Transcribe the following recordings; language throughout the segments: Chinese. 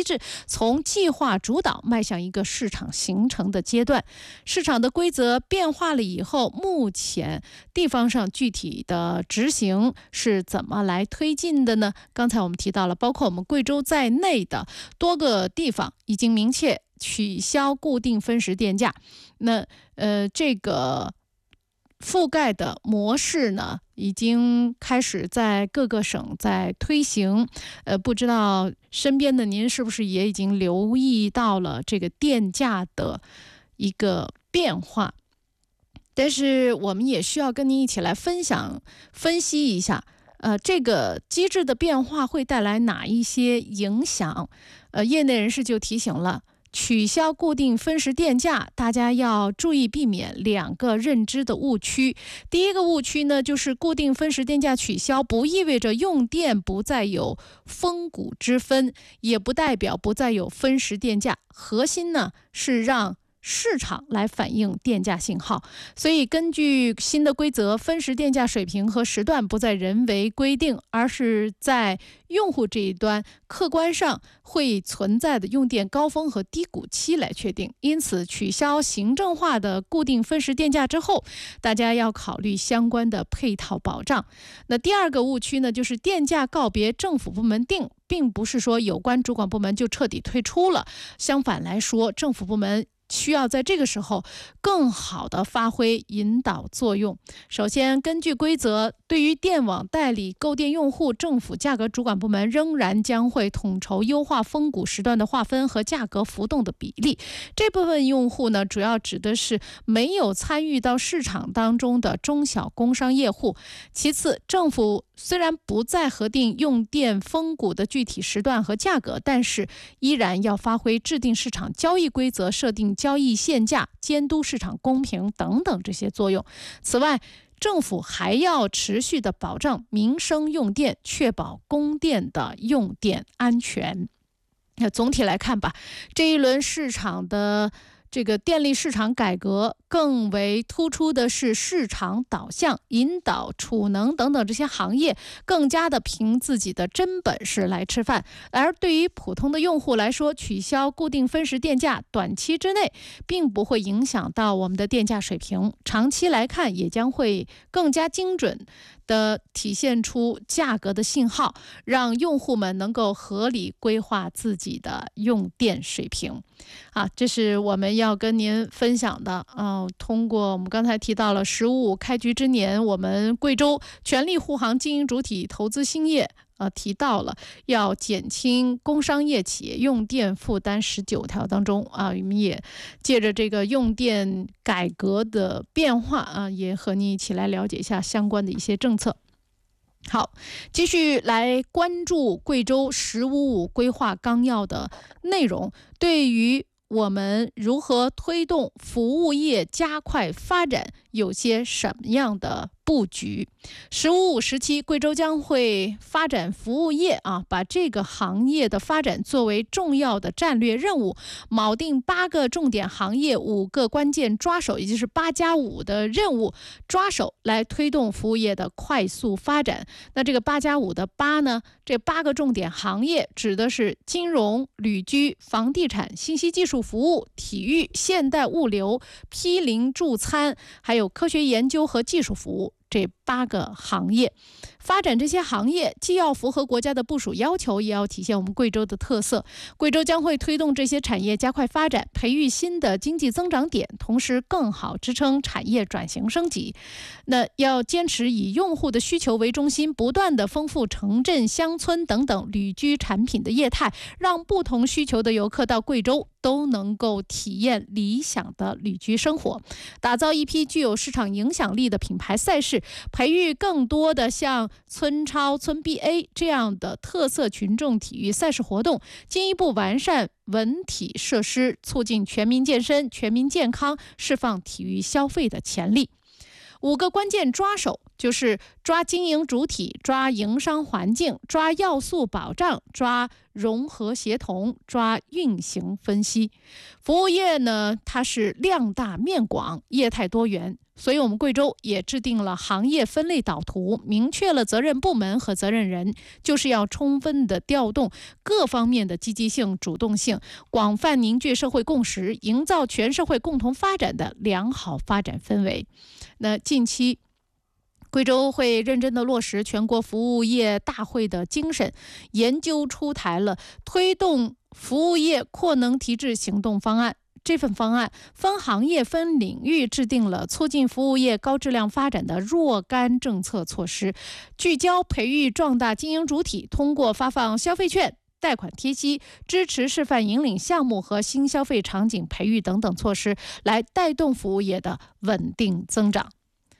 制从计划主导迈向一个市场形成的阶段。市场的规则变化了以后，目前地方上具体的执行是怎么来推进的呢？刚才我们提到了，包括我们贵州在内的多个地方已经明确取消固定分时电价。那这个覆盖的模式呢，已经开始在各个省在推行。不知道身边的您是不是也已经留意到了这个电价的一个变化？但是我们也需要跟您一起来分析一下，这个机制的变化会带来哪一些影响？业内人士就提醒了，取消固定分时电价，大家要注意避免两个认知的误区。第一个误区呢，就是固定分时电价取消不意味着用电不再有峰谷之分，也不代表不再有分时电价。核心呢是让市场来反映电价信号，所以根据新的规则，分时电价水平和时段不再人为规定，而是在用户这一端客观上会存在的用电高峰和低谷期来确定。因此，取消行政化的固定分时电价之后，大家要考虑相关的配套保障。那第二个误区呢，就是电价告别政府部门定，并不是说有关主管部门就彻底退出了，相反来说，政府部门需要在这个时候更好地发挥引导作用。首先，根据规则，对于电网代理购电用户，政府价格主管部门仍然将会统筹优化峰谷时段的划分和价格浮动的比例。这部分用户呢，主要指的是没有参与到市场当中的中小工商业户。其次，政府虽然不再核定用电峰谷的具体时段和价格，但是依然要发挥制定市场交易规则、设定交易限价、监督市场公平等等这些作用。此外，政府还要持续的保障民生用电，确保供电的用电安全。那总体来看吧，这一轮市场的这个电力市场改革更为突出的是市场导向，引导储能等等这些行业更加的凭自己的真本事来吃饭。而对于普通的用户来说，取消固定分时电价短期之内并不会影响到我们的电价水平，长期来看也将会更加精准的体现出价格的信号，让用户们能够合理规划自己的用电水平。这是我们要跟您分享的。通过我们刚才提到了“15+5”开局之年，我们贵州全力护航经营主体投资兴业，提到了要减轻工商业企业用电负担19条当中我们也借着这个用电改革的变化也和你一起来了解一下相关的一些政策。好，继续来关注贵州“15+5”规划纲要的内容，对于我们如何推动服务业加快发展有些什么样的布局。“15+5”时期，贵州将会发展服务业把这个行业的发展作为重要的战略任务，铆定8个重点行业、5个关键抓手，也就是8+5的任务抓手，来推动服务业的快速发展。那这个8+5的8呢，这8个重点行业指的是金融、旅居、房地产、信息技术服务、体育、现代物流、批零助餐，还有科学研究和技术服务。这8个行业发展，这些行业既要符合国家的部署要求，也要体现我们贵州的特色。贵州将会推动这些产业加快发展，培育新的经济增长点，同时更好支撑产业转型升级。那要坚持以用户的需求为中心，不断的丰富城镇、乡村等等旅居产品的业态，让不同需求的游客到贵州都能够体验理想的旅居生活，打造一批具有市场影响力的品牌赛事，培育更多的像村超、村 BA 这样的特色群众体育赛事活动，进一步完善文体设施，促进全民健身、全民健康，释放体育消费的潜力。5个关键抓手就是抓经营主体、抓营商环境、抓要素保障、抓融合协同、抓运行分析。服务业呢，它是量大面广、业态多元， 所以我们贵州也制定了行业分类导图，明确了责任部门和责任人，就是要充分的调动各方面的积极性、主动性，广泛凝聚社会共识，营造全社会共同发展的良好发展氛围。那近期贵州会认真地落实全国服务业大会的精神，研究出台了推动服务业扩能提质行动方案。这份方案分行业分领域制定了促进服务业高质量发展的若干政策措施，聚焦培育壮大经营主体，通过发放消费券、贷款贴息、支持示范引领项目和新消费场景培育等等措施，来带动服务业的稳定增长。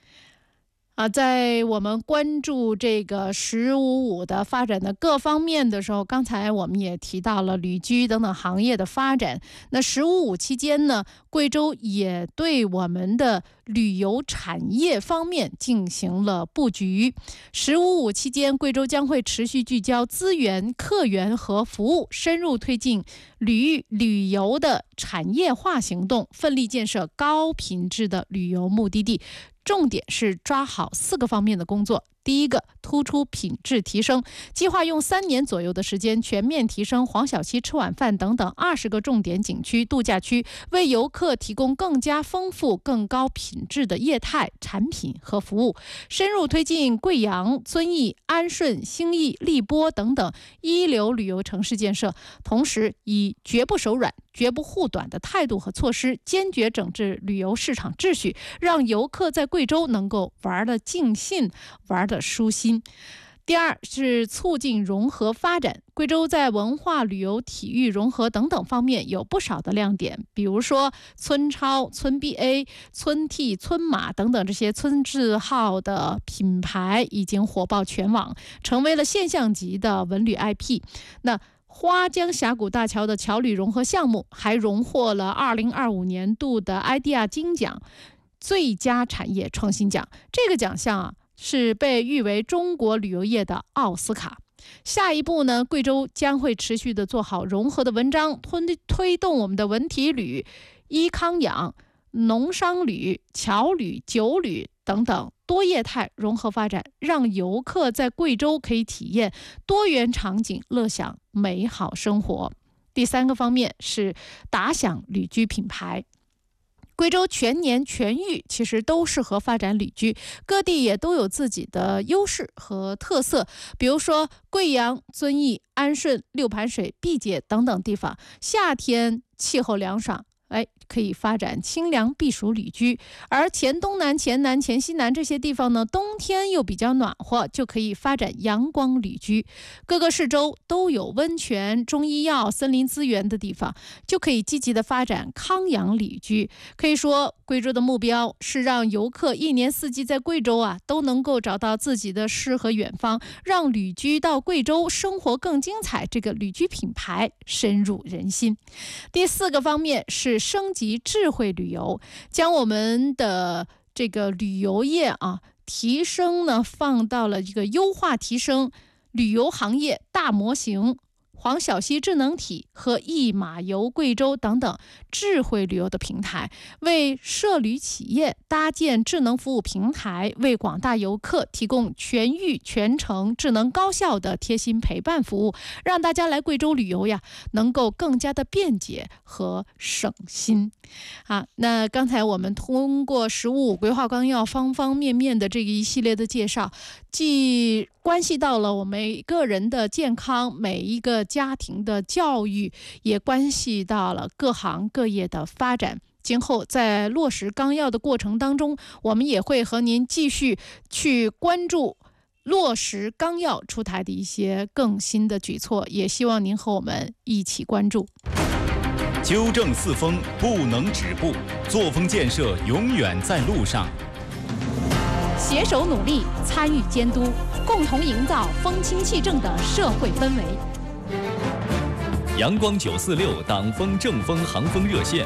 在我们关注这个“15+5”的发展的各方面的时候，刚才我们也提到了旅居等等行业的发展。那“15+5”期间呢，贵州也对我们的旅游产业方面进行了布局。“15+5”期间，贵州将会持续聚焦资源、客源和服务，深入推进旅游的产业化行动，奋力建设高品质的旅游目的地。重点是抓好4个方面的工作。第一个，突出品质提升，计划用3年左右的时间，全面提升黄小溪吃晚饭等等20个重点景区、度假区，为游客提供更加丰富、更高品质的业态、产品和服务。深入推进贵阳、遵义、安顺、兴义、荔波等等一流旅游城市建设，同时以绝不手软、绝不护短的态度和措施，坚决整治旅游市场秩序，让游客在贵州能够玩得尽兴、玩得舒心。第二是促进融合发展，贵州在文化、旅游、体育融合等等方面有不少的亮点，比如说村超、村 BA、村 T、村马等等这些村字号的品牌已经火爆全网，成为了现象级的文旅 IP。那花江峡谷大桥的桥旅融合项目还荣获了2025年度的 IDEA 金奖最佳产业创新奖，这个奖项是被誉为中国旅游业的奥斯卡。下一步呢，贵州将会持续的做好融合的文章，推动我们的文体旅、医康养、农商旅、侨旅、酒旅等等多业态融合发展，让游客在贵州可以体验多元场景，乐享美好生活。第3个方面是打响旅居品牌。贵州全年全域其实都适合发展旅居，各地也都有自己的优势和特色，比如说贵阳、遵义、安顺、六盘水、毕节等等地方，夏天气候凉爽，可以发展清凉避暑旅居，而黔东南、黔南、黔西南这些地方呢，冬天又比较暖和，就可以发展阳光旅居。各个市州都有温泉、中医药、森林资源的地方，就可以积极的发展康养旅居。可以说，贵州的目标是让游客1年4季在贵州都能够找到自己的诗和远方，让旅居到贵州生活更精彩，这个旅居品牌深入人心。第4个方面是升级智慧旅游，将我们的这个旅游业提升呢，放到了一个优化提升旅游行业大模型、黄小溪智能体和一马游贵州等等智慧旅游的平台，为涉旅企业搭建智能服务平台，为广大游客提供全域全程智能高效的贴心陪伴服务，让大家来贵州旅游能够更加的便捷和省心。那刚才我们通过“15+5”规划纲要方方面面的这一系列的介绍，既关系到了我们每个人的健康，每一个家庭的教育，也关系到了各行各业的发展。今后在落实纲要的过程当中，我们也会和您继续去关注落实纲要出台的一些更新的举措，也希望您和我们一起关注。 纠正四风不能止步，作风建设永远在路上。 携手努力，参与监督，共同营造风清气正的社会氛围。 阳光946党风正风航风热线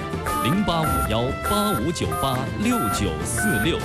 ：085185986946。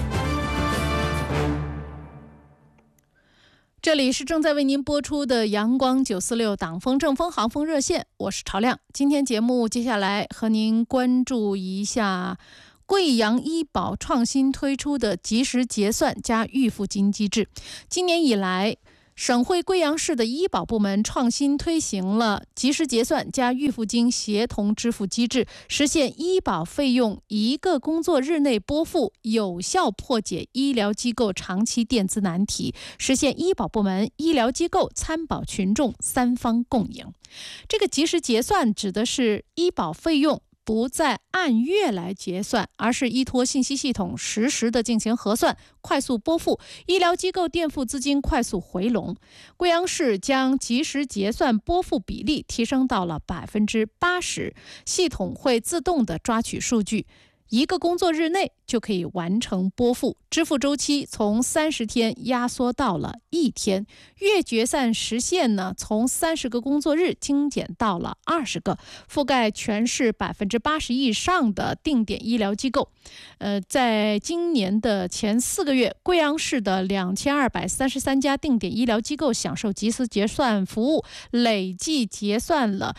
这里是正在为您播出的阳光946党风正风航风热线，我是朝亮。今天节目接下来和您关注一下贵阳医保创新推出的及时结算加预付金机制。今年以来，省会贵阳市的医保部门创新推行了及时结算加预付金协同支付机制，实现医保费用1个工作日内拨付，有效破解医疗机构长期垫资难题，实现医保部门、医疗机构、参保群众3方共赢。这个及时结算指的是医保费用不再按月来结算，而是依托信息系统实时的进行核算，快速拨付，医疗机构垫付资金快速回笼。贵阳市将及时结算拨付比例提升到了80%，系统会自动的抓取数据，1个工作日内就可以完成拨付，支付周期从30天压缩到了1天，月结算时限呢从30个工作日精简到了20个，覆盖全市80%以上的定点医疗机构。在今年的前4个月，贵阳市的2233家定点医疗机构享受及时结算服务，累计结算了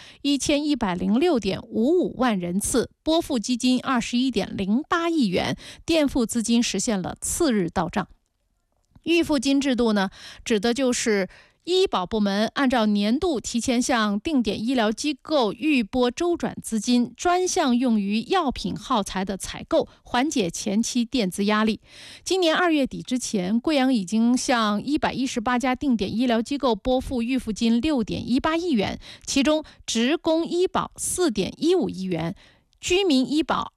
1106.55万人次，拨付基金21.08亿元，垫付资金实现了次日到账。预付金制度呢，指的就是医保部门按照年度提前向定点医疗机构预拨周转资金，专项用于药品耗材的采购，缓解前期垫资压力。今年2月底之前，贵阳已经向118家定点医疗机构拨付预付金6.18亿元，其中职工医保4.15亿元，居民医保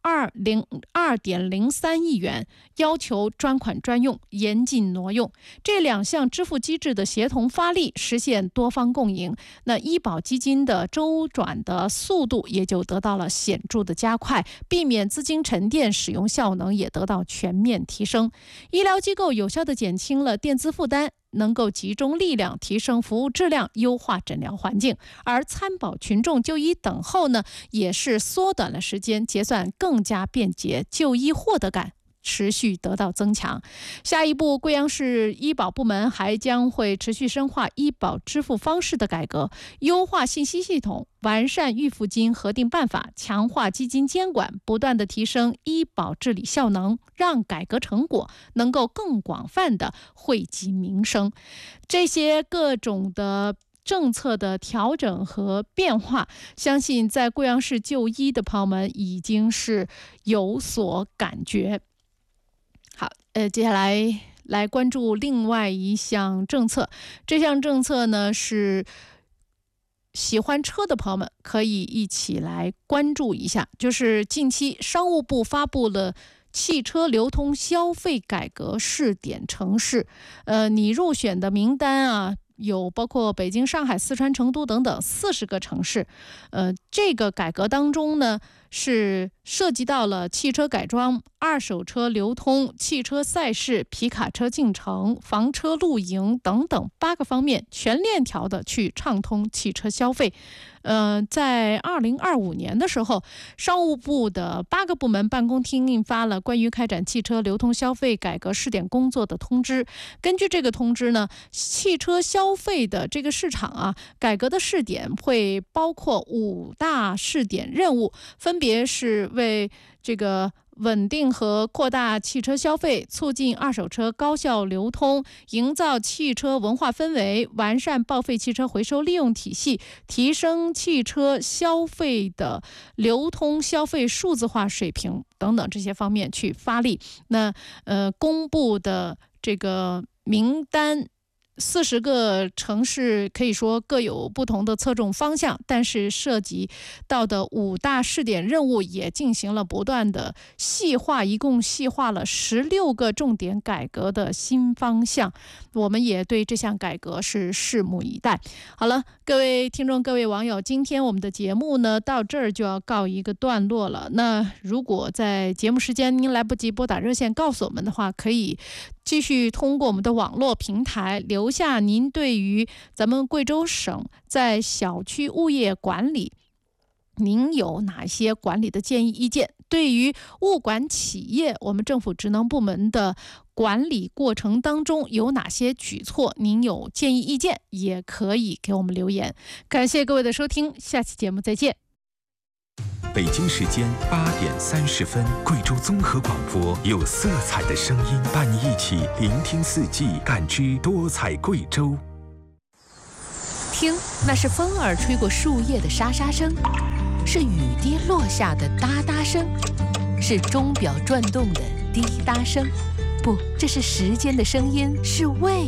2.03亿元，要求专款专用，严禁挪用。这2项支付机制的协同发力，实现多方共赢。那医保基金的周转的速度也就得到了显著的加快，避免资金沉淀，使用效能也得到全面提升。医疗机构有效地减轻了垫资负担，能够集中力量提升服务质量，优化诊疗环境，而参保群众就医等候呢，也是缩短了时间，结算更加便捷，就医获得感持续得到增强。下一步，贵阳市医保部门还将会持续深化医保支付方式的改革，优化信息系统，完善预付金核定办法，强化基金监管，不断的提升医保治理效能，让改革成果能够更广泛的惠及民生。这些各种的政策的调整和变化，相信在贵阳市就医的朋友们已经是有所感觉。好，接下来关注另外一项政策。这项政策呢，是喜欢车的朋友们可以一起来关注一下，就是近期商务部发布了汽车流通消费改革试点城市，你入选的名单啊，有包括北京、上海、四川、成都等等40个城市。这个改革当中呢，是涉及到了汽车改装、二手车流通、汽车赛事、皮卡车进城、房车露营等等8个方面，全链条的去畅通汽车消费。在2025年的时候，商务部的8个部门办公厅印发了关于开展汽车流通消费改革试点工作的通知。根据这个通知呢，汽车消费的这个市场啊，改革的试点会包括5大试点任务，分别是为这个稳定和扩大汽车消费，促进二手车高效流通，营造汽车文化氛围，完善报废汽车回收利用体系，提升汽车消费的流通消费数字化水平等等这些方面去发力。那公布的这个名单40个城市可以说各有不同的侧重方向，但是涉及到的5大试点任务也进行了不断的细化，一共细化了16个重点改革的新方向。我们也对这项改革是拭目以待。好了，各位听众、各位网友，今天我们的节目呢到这儿就要告一个段落了。那如果在节目时间您来不及拨打热线告诉我们的话，可以继续通过我们的网络平台留下您对于咱们贵州省在小区物业管理您有哪些管理的建议意见，对于物管企业我们政府职能部门的管理过程当中有哪些举措您有建议意见，也可以给我们留言。感谢各位的收听，下期节目再见。 北京时间8点30分，贵州综合广播有色彩的声音，伴你一起聆听四季，感知多彩贵州。 听，那是风儿吹过树叶的沙沙声，是雨滴落下的哒哒声，是钟表转动的滴答声。不，这是时间的声音，是味